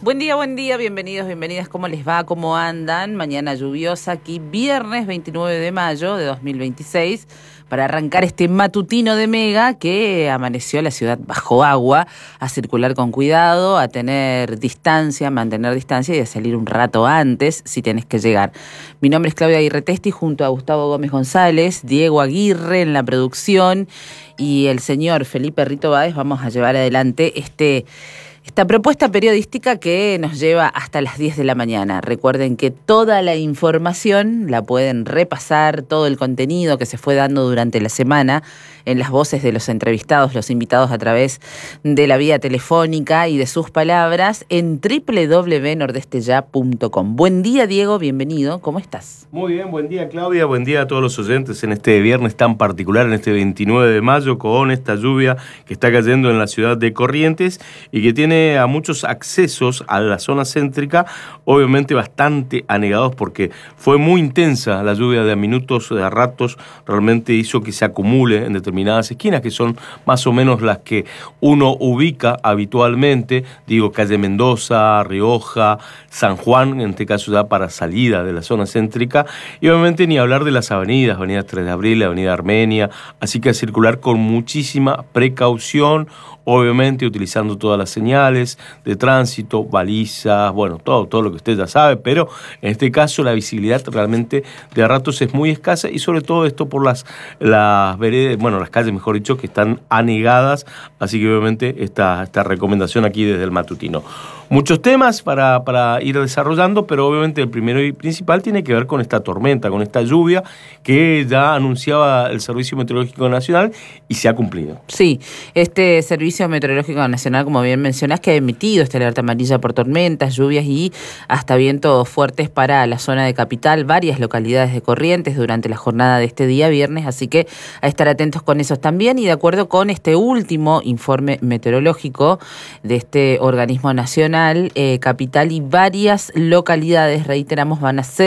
buen día, bienvenidos, bienvenidas. ¿Cómo les va? ¿Cómo andan? Mañana lluviosa aquí, viernes 29 de mayo de 2026, para arrancar este matutino de Mega que amaneció la ciudad bajo agua, a circular con cuidado, a tener distancia, mantener distancia y a salir un rato antes si tenés que llegar. Mi nombre es Claudia Aguirre Testi, junto a Gustavo Gómez González, Diego Aguirre en la producción y el señor Felipe Rito Báez. Vamos a llevar adelante esta propuesta periodística que nos lleva hasta las 10 de la mañana. Recuerden que toda la información la pueden repasar, todo el contenido que se fue dando durante la semana en las voces de los entrevistados, los invitados a través de la vía telefónica y de sus palabras en www.nordesteya.com. Buen día, Diego, bienvenido. ¿Cómo estás? Muy bien, buen día, Claudia, buen día a todos los oyentes en este viernes tan particular, en este 29 de mayo, con esta lluvia que está cayendo en la ciudad de Corrientes y que tiene a muchos accesos a la zona céntrica, obviamente bastante anegados porque fue muy intensa la lluvia de a minutos, de a ratos, realmente hizo que se acumule en determinadas esquinas, que son más o menos las que uno ubica habitualmente, digo, calle Mendoza, Rioja, San Juan, en este caso ya para salida de la zona céntrica, y obviamente ni hablar de las avenidas, avenida 3 de Abril, avenida Armenia, así que a circular con muchísima precaución, obviamente utilizando todas las señales de tránsito, balizas, bueno, todo lo que usted ya sabe, pero en este caso la visibilidad realmente de a ratos es muy escasa y sobre todo esto por las veredas, bueno, las calles, mejor dicho, que están anegadas, así que obviamente esta recomendación aquí desde el matutino. Muchos temas para ir desarrollando, pero obviamente el primero y principal tiene que ver con esta tormenta, con esta lluvia que ya anunciaba el Servicio Meteorológico Nacional y se ha cumplido. Sí, este Servicio Meteorológico Nacional, como bien mencionás, que ha emitido esta alerta amarilla por tormentas, lluvias y hasta vientos fuertes para la zona de capital, varias localidades de Corrientes durante la jornada de este día viernes, así que a estar atentos con esos también. Y de acuerdo con este último informe meteorológico de este organismo nacional, capital y varias localidades, reiteramos,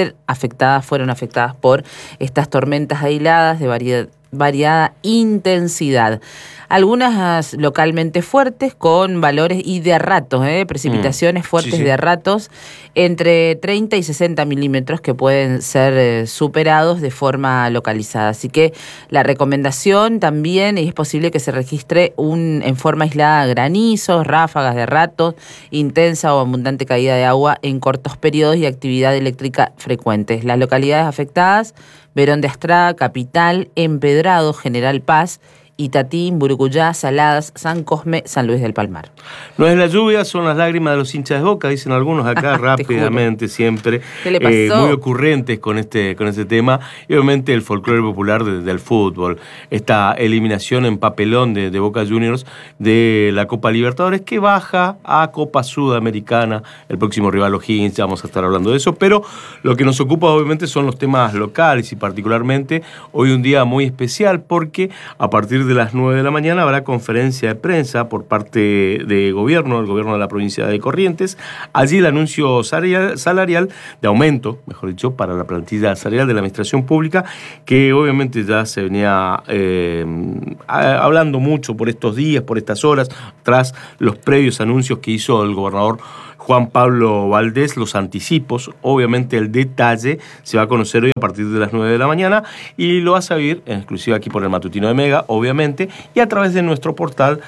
fueron afectadas por estas tormentas aisladas de variada intensidad. Algunas localmente fuertes con valores y de a ratos, precipitaciones fuertes, sí. De a ratos, entre 30 y 60 milímetros que pueden ser superados de forma localizada. Así que la recomendación también es posible que se registre en forma aislada granizos, ráfagas de ratos, intensa o abundante caída de agua en cortos periodos y actividad eléctrica frecuentes. Las localidades afectadas: Verón de Astrada, Capital, Empedrado, General Paz, Itatín, Burucuyá, Saladas, San Cosme, San Luis del Palmar. No es la lluvia, son las lágrimas de los hinchas de Boca, dicen algunos acá rápidamente, siempre. ¿Qué le pasó? Muy ocurrentes con este tema. Y obviamente el folclore popular del fútbol. Esta eliminación en papelón de Boca Juniors de la Copa Libertadores, que baja a Copa Sudamericana. El próximo rival O'Higgins, ya vamos a estar hablando de eso. Pero lo que nos ocupa obviamente son los temas locales y particularmente hoy un día muy especial porque a partir de las 9 de la mañana habrá conferencia de prensa por parte del gobierno de la provincia de Corrientes. Allí el anuncio salarial, de aumento, mejor dicho, para la plantilla salarial de la administración pública, que obviamente ya se venía hablando mucho por estos días, por estas horas, tras los previos anuncios que hizo el gobernador Juan Pablo Valdés, los anticipos. Obviamente el detalle se va a conocer hoy a partir de las 9 de la mañana y lo vas a ver en exclusiva aquí por el matutino de Mega, obviamente, y a través de nuestro portal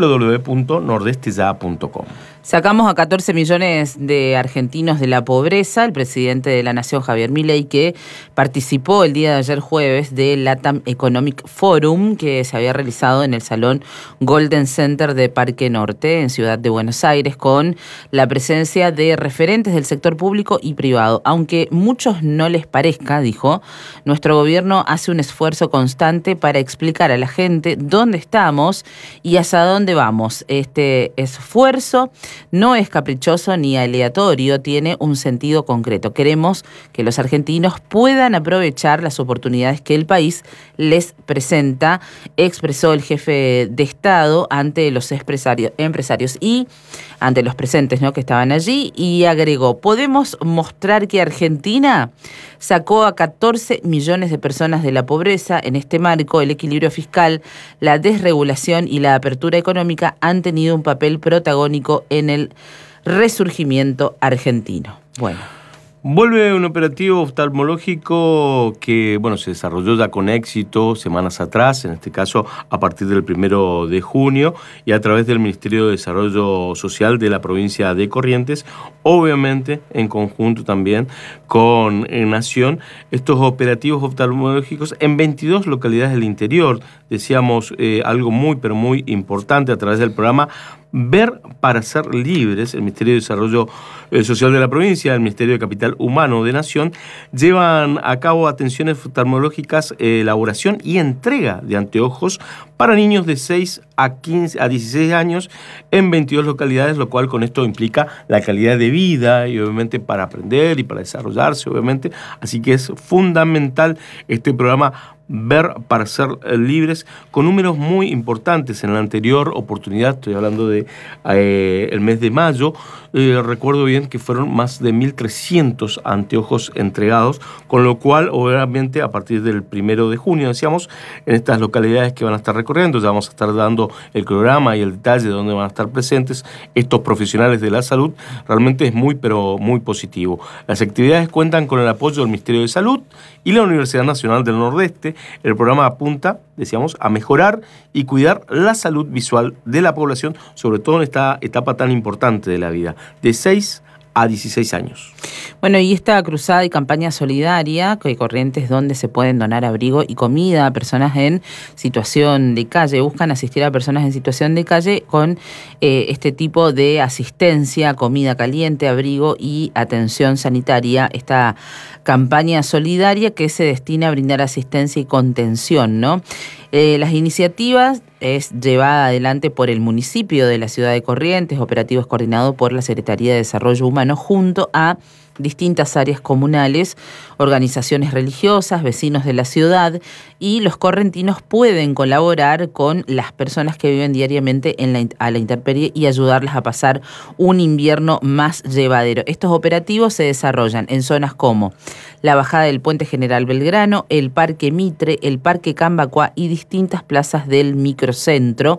www.nordesteya.com. Sacamos a 14 millones de argentinos de la pobreza. El presidente de la Nación, Javier Milei, que participó el día de ayer jueves del LATAM Economic Forum, que se había realizado en el Salón Golden Center de Parque Norte, en Ciudad de Buenos Aires, con la presencia de referentes del sector público y privado. Aunque muchos no les parezca, dijo, nuestro gobierno hace un esfuerzo constante para explicar a la gente dónde estamos y hacia dónde vamos. Este esfuerzo no es caprichoso ni aleatorio, tiene un sentido concreto. Queremos que los argentinos puedan aprovechar las oportunidades que el país les presenta, expresó el jefe de Estado ante los empresarios y ante los presentes, ¿no?, que estaban allí, y agregó: podemos mostrar que Argentina sacó a 14 millones de personas de la pobreza. En este marco, el equilibrio fiscal, la desregulación y la apertura económica han tenido un papel protagónico en el Resurgimiento Argentino. Bueno. Vuelve un operativo oftalmológico que, se desarrolló ya con éxito semanas atrás, en este caso a partir del 1 de junio y a través del Ministerio de Desarrollo Social de la provincia de Corrientes, obviamente en conjunto también con Nación, estos operativos oftalmológicos en 22 localidades del interior. Decíamos algo muy, pero muy importante a través del programa Ver para ser libres. El Ministerio de Desarrollo Social de la provincia, el Ministerio de Capital Humano de Nación, llevan a cabo atenciones oftalmológicas, elaboración y entrega de anteojos para niños de 6 a 16 años en 22 localidades, lo cual con esto implica la calidad de vida y obviamente para aprender y para desarrollarse, obviamente. Así que es fundamental este programa Ver para ser libres, con números muy importantes. En la anterior oportunidad, estoy hablando de el mes de mayo, recuerdo bien que fueron más de 1.300 anteojos entregados, con lo cual obviamente a partir del 1 de junio, decíamos, en estas localidades que van a estar recorriendo, ya vamos a estar dando el programa y el detalle de dónde van a estar presentes estos profesionales de la salud. Realmente es muy, pero muy positivo. Las actividades cuentan con el apoyo del Ministerio de Salud y la Universidad Nacional del Nordeste. El programa apunta, decíamos, a mejorar y cuidar la salud visual de la población, sobre todo en esta etapa tan importante de la vida, de 6 a 16 años. Bueno, y esta cruzada y campaña solidaria, que Corrientes, donde se pueden donar abrigo y comida a personas en situación de calle, buscan asistir a personas en situación de calle con este tipo de asistencia, comida caliente, abrigo y atención sanitaria. Esta campaña solidaria que se destina a brindar asistencia y contención, ¿no? Las iniciativas es llevada adelante por el municipio de la ciudad de Corrientes, operativos coordinados por la Secretaría de Desarrollo Humano junto a distintas áreas comunales, organizaciones religiosas, vecinos de la ciudad, y los correntinos pueden colaborar con las personas que viven diariamente a la intemperie y ayudarlas a pasar un invierno más llevadero. Estos operativos se desarrollan en zonas como la bajada del Puente General Belgrano, el Parque Mitre, el Parque Cambacuá y distintas plazas del microcentro.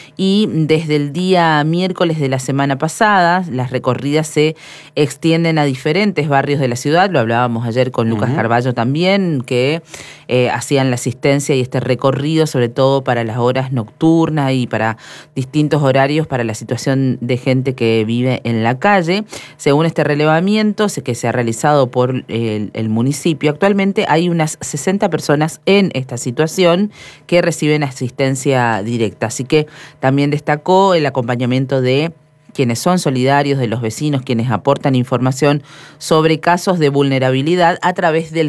Y desde el día miércoles de la semana pasada, las recorridas se extienden a diferentes barrios de la ciudad. Lo hablábamos ayer con Lucas Carballo también, que hacían la asistencia y este recorrido, sobre todo para las horas nocturnas y para distintos horarios para la situación de gente que vive en la calle. Según este relevamiento que se ha realizado por el municipio, actualmente hay unas 60 personas en esta situación que reciben asistencia directa. Así que también destacó el acompañamiento de quienes son solidarios, de los vecinos, quienes aportan información sobre casos de vulnerabilidad a través del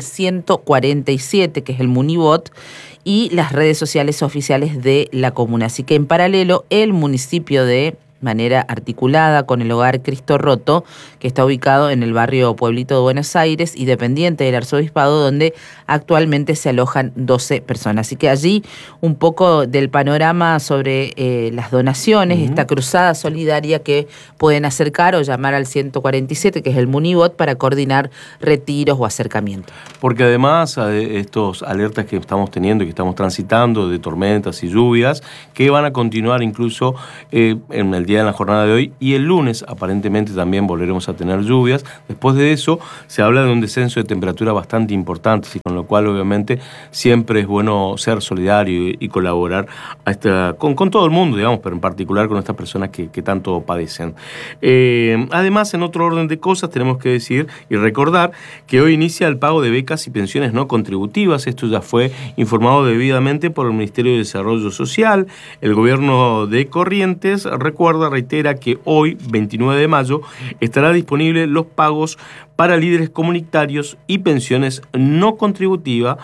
147, que es el Munibot, y las redes sociales oficiales de la comuna. Así que en paralelo, el municipio de manera articulada con el Hogar Cristo Roto, que está ubicado en el barrio Pueblito de Buenos Aires y dependiente del Arzobispado, donde actualmente se alojan 12 personas. Así que allí un poco del panorama sobre las donaciones, esta cruzada solidaria que pueden acercar o llamar al 147, que es el Munibot, para coordinar retiros o acercamientos. Porque además de estos alertas que estamos teniendo y que estamos transitando de tormentas y lluvias, que van a continuar incluso en el día de la jornada de hoy, y el lunes aparentemente también volveremos a tener lluvias. Después de eso se habla de un descenso de temperatura bastante importante, y con lo cual obviamente siempre es bueno ser solidario y colaborar con todo el mundo, digamos, pero en particular con estas personas que tanto padecen. Además, en otro orden de cosas, tenemos que decir y recordar que hoy inicia el pago de becas y pensiones no contributivas. Esto ya fue informado debidamente por el Ministerio de Desarrollo Social. El gobierno de Corrientes reitera que hoy, 29 de mayo, estará disponible los pagos para líderes comunitarios y pensiones no contributivas,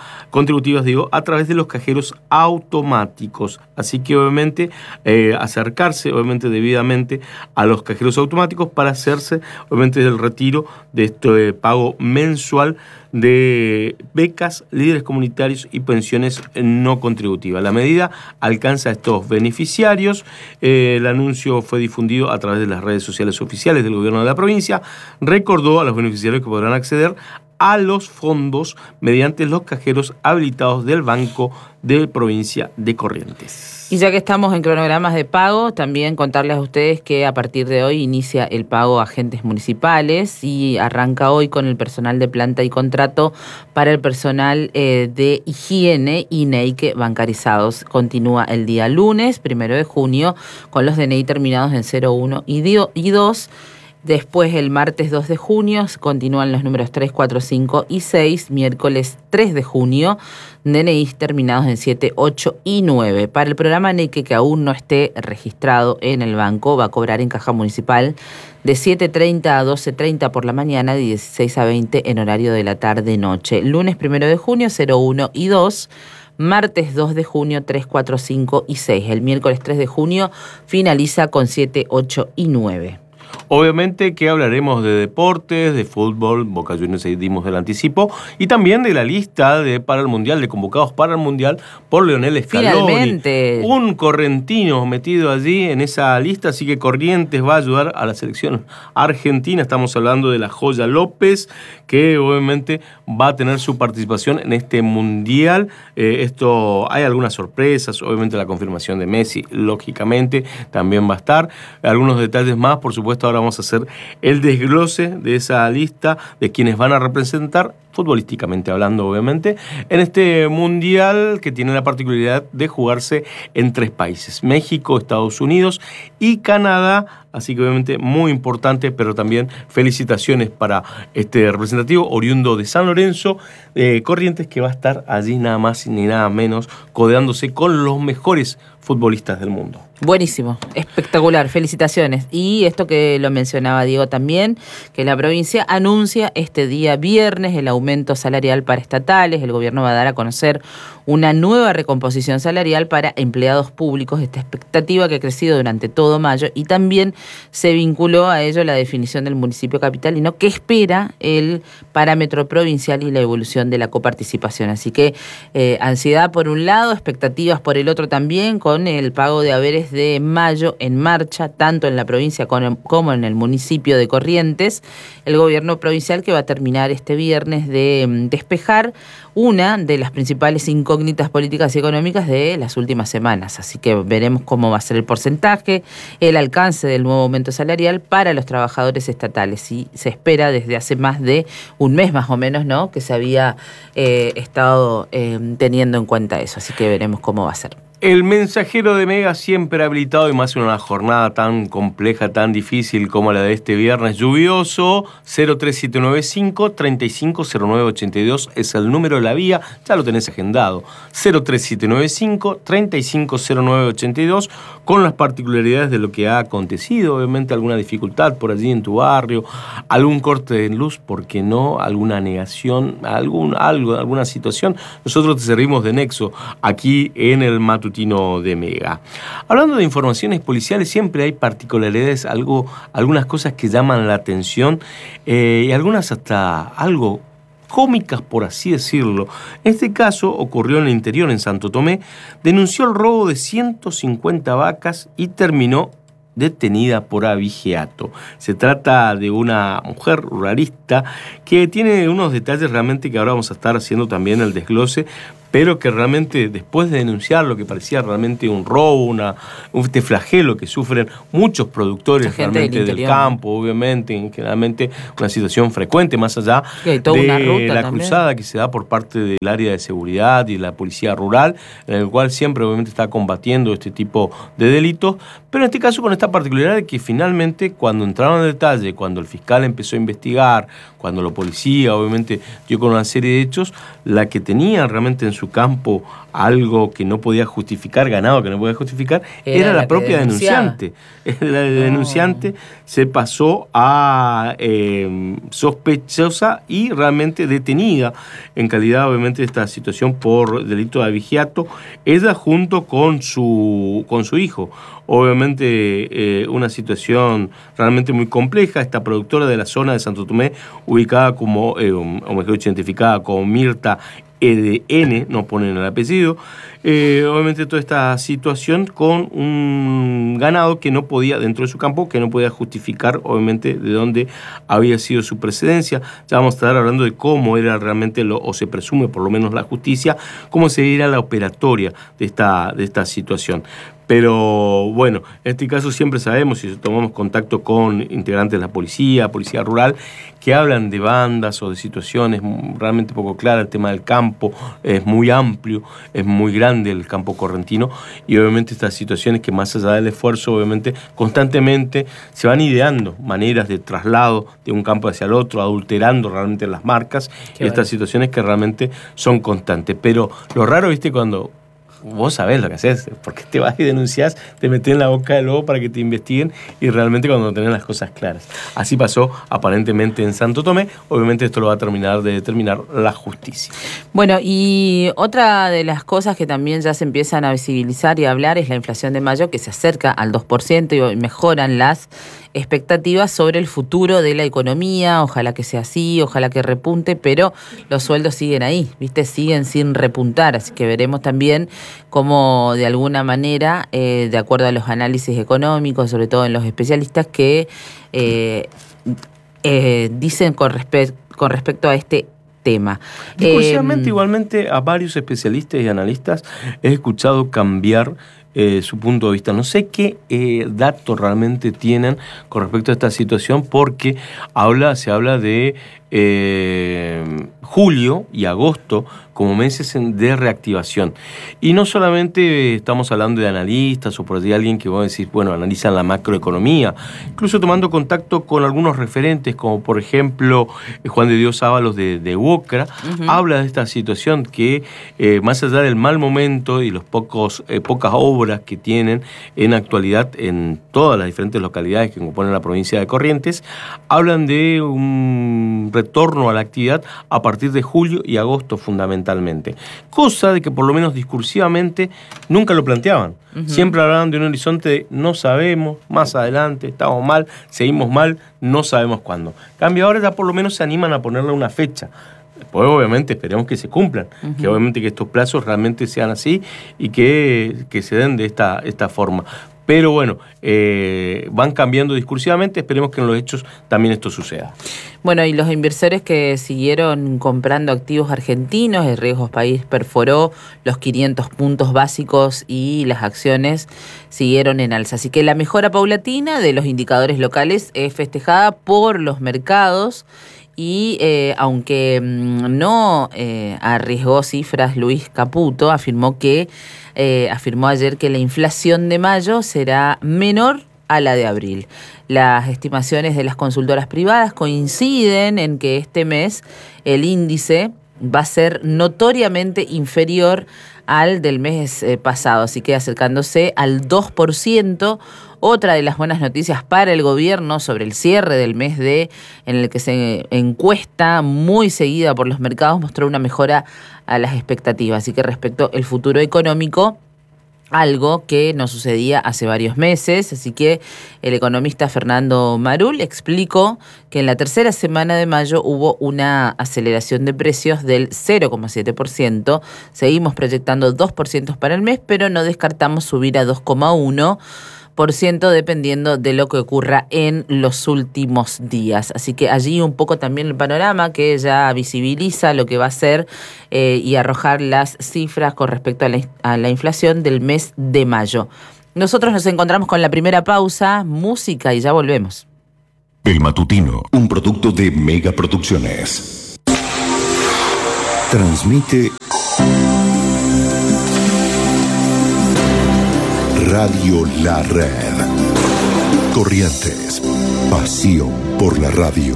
a través de los cajeros automáticos. Así que obviamente acercarse debidamente a los cajeros automáticos para hacerse obviamente el retiro de este pago mensual de becas, líderes comunitarios y pensiones no contributivas. La medida alcanza a estos beneficiarios. El anuncio fue difundido a través de las redes sociales oficiales del gobierno de la provincia. Recordó a los beneficiarios que podrán acceder a los fondos mediante los cajeros habilitados del Banco de Provincia de Corrientes. Y ya que estamos en cronogramas de pago, también contarles a ustedes que a partir de hoy inicia el pago a agentes municipales y arranca hoy con el personal de planta y contrato para el personal de higiene y NEI bancarizados. Continúa el día lunes, 1 de junio, con los DNI terminados en 01 y 2. Después, el martes 2 de junio, continúan los números 3, 4, 5 y 6. Miércoles 3 de junio, DNI terminados en 7, 8 y 9. Para el programa NEIQUE que aún no esté registrado en el banco, va a cobrar en caja municipal de 7:30 a 12:30 por la mañana, de 16 a 20 en horario de la tarde-noche. Lunes 1 de junio, 01 y 2. Martes 2 de junio, 3, 4, 5 y 6. El miércoles 3 de junio finaliza con 7, 8 y 9. Obviamente que hablaremos de deportes, de fútbol, Boca Juniors dimos el anticipo, y también de la lista para el Mundial, de convocados para el Mundial por Leonel Scaloni. Finalmente. Un correntino metido allí en esa lista, así que Corrientes va a ayudar a la selección argentina. Estamos hablando de la Joya López, que obviamente va a tener su participación en este Mundial. Hay algunas sorpresas, obviamente la confirmación de Messi, lógicamente, también va a estar. Algunos detalles más, por supuesto, ahora vamos a hacer el desglose de esa lista de quienes van a representar, futbolísticamente hablando, obviamente, en este Mundial que tiene la particularidad de jugarse en 3 países: México, Estados Unidos y Canadá. Así que obviamente muy importante, pero también felicitaciones para este representativo oriundo de San Lorenzo, Corrientes, que va a estar allí nada más ni nada menos codeándose con los mejores futbolistas del mundo. Buenísimo, espectacular, felicitaciones. Y esto que lo mencionaba Diego también, que la provincia anuncia este día viernes el aumento salarial para estatales. El gobierno va a dar a conocer una nueva recomposición salarial para empleados públicos, esta expectativa que ha crecido durante todo mayo, y también se vinculó a ello la definición del municipio capitalino, que espera el parámetro provincial y la evolución de la coparticipación. Así que ansiedad por un lado, expectativas por el otro también, con el pago de haberes de mayo en marcha, tanto en la provincia como en el municipio de Corrientes. El gobierno provincial, que va a terminar este viernes de despejar una de las principales incógnitas políticas y económicas de las últimas semanas. Así que veremos cómo va a ser el porcentaje, el alcance del nuevo aumento salarial para los trabajadores estatales. Y se espera desde hace más de un mes más o menos, ¿no?, que se había estado teniendo en cuenta eso. Así que veremos cómo va a ser. El mensajero de Mega siempre habilitado, y más en una jornada tan compleja, tan difícil como la de este viernes lluvioso. 03795-350982 es el número de la vía, ya lo tenés agendado. 03795-350982, con las particularidades de lo que ha acontecido, obviamente alguna dificultad por allí en tu barrio, algún corte de luz, ¿por qué no?, alguna negación, alguna situación. Nosotros te servimos de nexo aquí en el matutino de Mega. Hablando de informaciones policiales, siempre hay particularidades, algunas cosas que llaman la atención, y algunas hasta algo cómicas, por así decirlo. En este caso ocurrió en el interior, en Santo Tomé. Denunció el robo de 150 vacas y terminó detenida por abigeato. Se trata de una mujer ruralista que tiene unos detalles realmente que ahora vamos a estar haciendo también el desglose, pero que realmente, después de denunciar lo que parecía realmente un robo, este flagelo que sufren muchos productores realmente del campo, obviamente, generalmente una situación frecuente, más allá de la cruzada que se da por parte del área de seguridad y la policía rural, en el cual siempre obviamente está combatiendo este tipo de delitos, pero en este caso con esta particularidad de que finalmente, cuando entraron en detalle, cuando el fiscal empezó a investigar, cuando la policía obviamente dio con una serie de hechos, la que tenía realmente en su campo algo que no podía justificar, ganado que no podía justificar, era la propia denunciante. La denunciante se pasó a sospechosa y realmente detenida en calidad, obviamente, de esta situación por delito de abigeato, ella junto con su hijo. Obviamente una situación realmente muy compleja. Esta productora de la zona de Santo Tomé, ubicada como, o mejor dicho, identificada como Mirta EDN, no ponen el apellido. Obviamente toda esta situación con un ganado que no podía, dentro de su campo, que no podía justificar obviamente de dónde había sido su precedencia. Ya vamos a estar hablando de cómo era realmente, o se presume por lo menos la justicia, cómo sería la operatoria de esta situación. Pero bueno, en este caso siempre sabemos, si tomamos contacto con integrantes de la policía rural, que hablan de bandas o de situaciones realmente poco claras. El tema del campo es muy amplio, es muy grande el campo correntino, y obviamente estas situaciones que más allá del esfuerzo, obviamente constantemente se van ideando maneras de traslado de un campo hacia el otro, adulterando realmente las marcas, y estas situaciones que realmente son constantes. Pero lo raro, viste, cuando vos sabés lo que haces, porque te vas y denunciás, te metés en la boca del lobo para que te investiguen, y realmente cuando tenés las cosas claras. Así pasó aparentemente en Santo Tomé. Obviamente esto lo va a terminar de determinar la justicia. Bueno, y otra de las cosas que también ya se empiezan a visibilizar y a hablar es la inflación de mayo, que se acerca al 2% y mejoran las expectativas sobre el futuro de la economía. Ojalá que sea así, ojalá que repunte, pero los sueldos siguen ahí, ¿viste? Siguen sin repuntar, así que veremos también cómo de alguna manera, de acuerdo a los análisis económicos, sobre todo en los especialistas, que dicen con respecto a este tema. Discursivamente, igualmente, a varios especialistas y analistas he escuchado cambiar su punto de vista. No sé qué datos realmente tienen con respecto a esta situación, porque se habla de julio y agosto como meses de reactivación. Y no solamente estamos hablando de analistas o por ahí alguien que va a decir, bueno, analizan la macroeconomía, incluso tomando contacto con algunos referentes, como por ejemplo Juan de Dios Ábalos de UOCRA, habla de esta situación que más allá del mal momento y los pocas obras que tienen en actualidad en todas las diferentes localidades que componen la provincia de Corrientes, hablan de un retorno a la actividad a partir de julio y agosto fundamentalmente. Cosa de que por lo menos discursivamente nunca lo planteaban. Siempre hablaban de un horizonte de no sabemos, más adelante, estamos mal, seguimos mal, no sabemos cuándo. En cambio ahora ya por lo menos se animan a ponerle una fecha. Después obviamente esperemos que se cumplan, que obviamente que estos plazos realmente sean así y que se den de esta forma. Pero bueno, van cambiando discursivamente, esperemos que en los hechos también esto suceda. Bueno, y los inversores que siguieron comprando activos argentinos, el Riesgos País perforó los 500 puntos básicos y las acciones siguieron en alza. Así que la mejora paulatina de los indicadores locales es festejada por los mercados. Y aunque no arriesgó cifras, Luis Caputo afirmó ayer que la inflación de mayo será menor a la de abril. Las estimaciones de las consultoras privadas coinciden en que este mes el índice va a ser notoriamente inferior al del mes pasado, así que acercándose al 2%. Otra de las buenas noticias para el gobierno sobre el cierre del mes en el que se encuesta muy seguida por los mercados mostró una mejora a las expectativas. Así que respecto al futuro económico, algo que no sucedía hace varios meses. Así que el economista Fernando Marul explicó que en la tercera semana de mayo hubo una aceleración de precios del 0,7%. Seguimos proyectando 2% para el mes, pero no descartamos subir a 2,1%. Dependiendo de lo que ocurra en los últimos días. Así que allí un poco también el panorama que ya visibiliza lo que va a ser y arrojar las cifras con respecto a la inflación del mes de mayo. Nosotros nos encontramos con la primera pausa, música, y ya volvemos. El Matutino, un producto de Mega Producciones. Transmite Radio La Red. Corrientes. Pasión por la radio.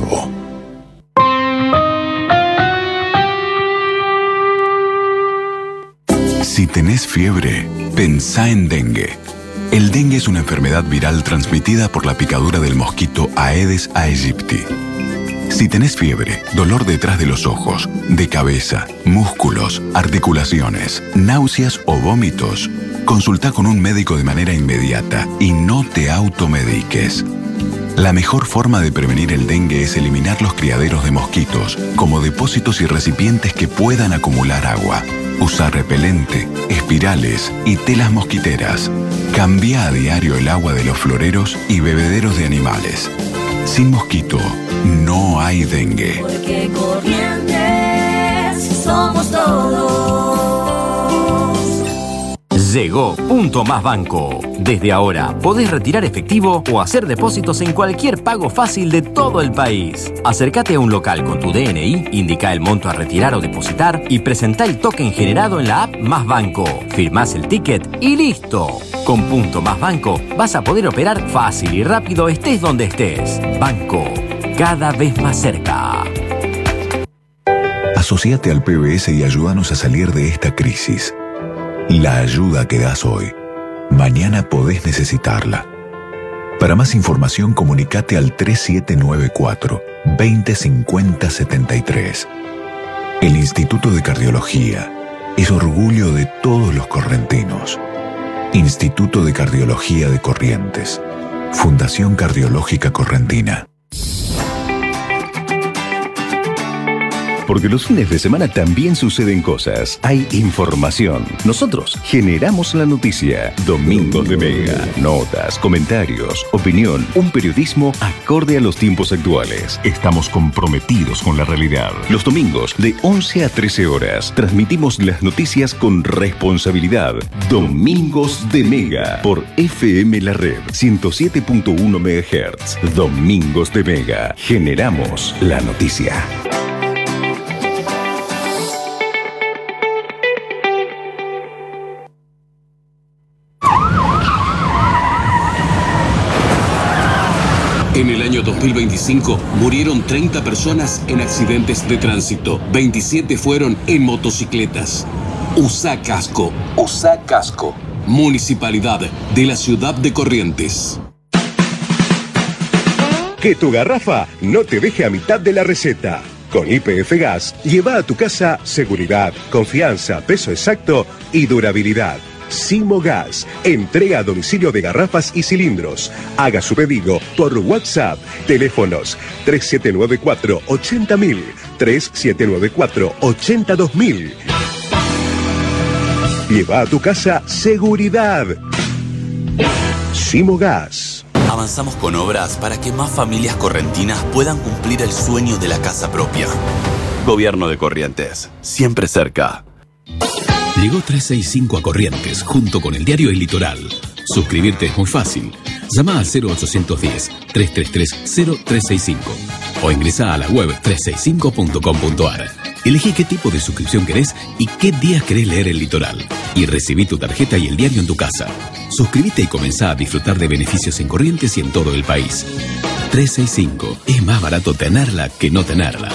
Si tenés fiebre, pensá en dengue. El dengue es una enfermedad viral transmitida por la picadura del mosquito Aedes aegypti. Si tenés fiebre, dolor detrás de los ojos, de cabeza, músculos, articulaciones, náuseas o vómitos, consultá con un médico de manera inmediata y no te automediques. La mejor forma de prevenir el dengue es eliminar los criaderos de mosquitos, como depósitos y recipientes que puedan acumular agua. Usar repelente, espirales y telas mosquiteras. Cambia a diario el agua de los floreros y bebederos de animales. Sin mosquito, no hay dengue. Porque Corrientes somos todos. Llegó Punto Más Banco. Desde ahora podés retirar efectivo o hacer depósitos en cualquier pago fácil de todo el país. Acércate a un local con tu DNI, indica el monto a retirar o depositar y presentá el token generado en la app Más Banco. Firmás el ticket y listo. Con Punto Más Banco vas a poder operar fácil y rápido estés donde estés. Banco, cada vez más cerca. Asociate al PBS y ayúdanos a salir de esta crisis. La ayuda que das hoy, mañana podés necesitarla. Para más información, comunicate al 3794 2050 73. El Instituto de Cardiología es orgullo de todos los correntinos. Instituto de Cardiología de Corrientes. Fundación Cardiológica Correntina. Porque los fines de semana también suceden cosas. Hay información. Nosotros generamos la noticia. Domingos de Mega. Notas, comentarios, opinión. Un periodismo acorde a los tiempos actuales. Estamos comprometidos con la realidad. Los domingos de 11 a 13 horas transmitimos las noticias con responsabilidad. Domingos de Mega por FM La Red 107.1 MHz. Domingos de Mega. Generamos la noticia. En el año 2025 murieron 30 personas en accidentes de tránsito. 27 fueron en motocicletas. Usa casco. Usa casco. Municipalidad de la ciudad de Corrientes. Que tu garrafa no te deje a mitad de la receta. Con YPF Gas, lleva a tu casa seguridad, confianza, peso exacto y durabilidad. Simo Gas, entrega a domicilio de garrafas y cilindros. Haga su pedido por WhatsApp. Teléfonos 3794-80000, 3794-82000. Lleva a tu casa seguridad. Simo Gas. Avanzamos con obras para que más familias correntinas puedan cumplir el sueño de la casa propia. Gobierno de Corrientes, siempre cerca. Llegó 365 a Corrientes, junto con el diario El Litoral. Suscribirte es muy fácil. Llama al 0810-333-0365 o ingresa a la web 365.com.ar. Elegí qué tipo de suscripción querés y qué días querés leer El Litoral. Y recibí tu tarjeta y el diario en tu casa. Suscríbete y comenzá a disfrutar de beneficios en Corrientes y en todo el país. 365. Es más barato tenerla que no tenerla.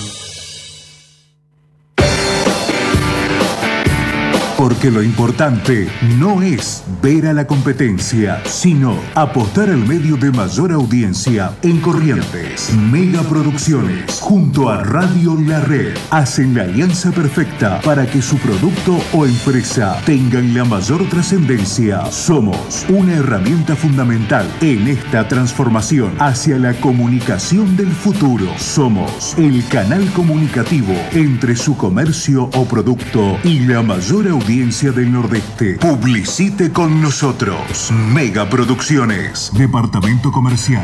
Porque lo importante no es ver a la competencia, sino apostar al medio de mayor audiencia en Corrientes. Mega Producciones, junto a Radio La Red, hacen la alianza perfecta para que su producto o empresa tengan la mayor trascendencia. Somos una herramienta fundamental en esta transformación hacia la comunicación del futuro. Somos el canal comunicativo entre su comercio o producto y la mayor audiencia del Nordeste. Publicite con nosotros. Mega Producciones. Departamento Comercial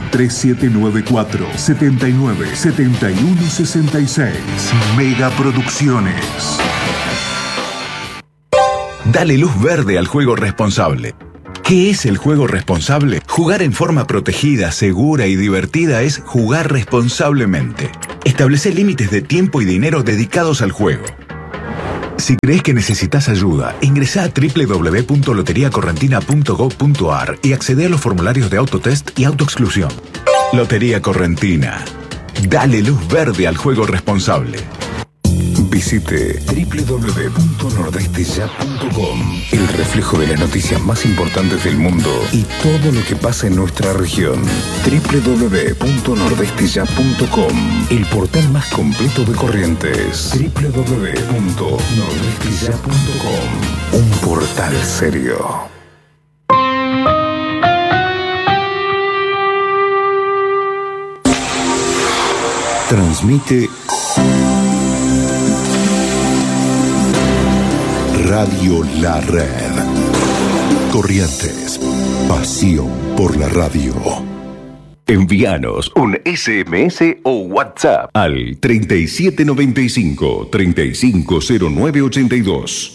3794-797166. Mega Producciones. Dale luz verde al juego responsable. ¿Qué es el juego responsable? Jugar en forma protegida, segura y divertida es jugar responsablemente. Establece límites de tiempo y dinero dedicados al juego. Si crees que necesitas ayuda, ingresa a www.loteriacorrentina.gov.ar y accede a los formularios de autotest y autoexclusión. Lotería Correntina. Dale luz verde al juego responsable. Visite www.nordesteya.com, el reflejo de las noticias más importantes del mundo y todo lo que pasa en nuestra región. www.nordesteya.com, el portal más completo de Corrientes. www.nordesteya.com, un portal serio. Transmite Radio La Red. Corrientes, pasión por la radio. Envíanos un SMS o WhatsApp al 3795-350982.